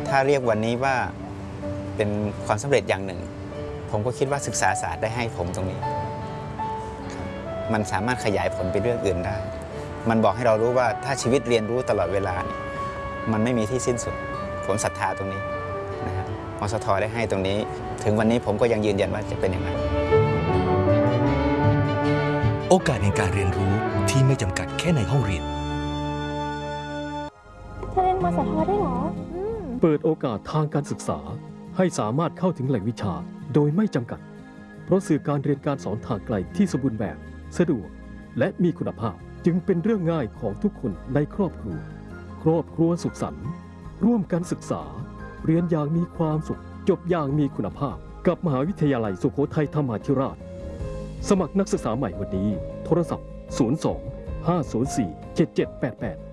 ถ้าเรียกวันนี้ว่าเป็นความสำเร็จอย่างหนึ่งผมก็คิดว่าศึกษาศาสตร์ได้ให้ผมตรงนี้มันสามารถขยายผลไปเรื่องอื่นได้มันบอกให้เรารู้ว่าถ้าชีวิตเรียนรู้ตลอดเวลาเนี่ยมันไม่มีที่สิ้นสุดผมศรัทธาตรงนี้นะครับมสท.ได้ให้ตรงนี้ถึงวันนี้ผมก็ยังยืนยันว่าจะเป็นอย่างนั้นโอกาสในการเรียนรู้ที่ไม่จำกัดแค่ในห้องเรียนเธอเรียนมสท.ได้เหรอเปิดโอกาสทางการศึกษาให้สามารถเข้าถึงแหล่งวิชาโดยไม่จำกัดเพราะสื่อการเรียนการสอนทางไกลที่สมบูรณ์แบบสะดวกและมีคุณภาพจึงเป็นเรื่องง่ายของทุกคนในครอบครัวสุขสันต์ร่วมกันศึกษาเรียนอย่างมีความสุขจบอย่างมีคุณภาพกับมหาวิทยาลัยสุโขทัยธรรมาธิราชสมัครนักศึกษาใหม่วันนี้โทรศัพท์02 504 7788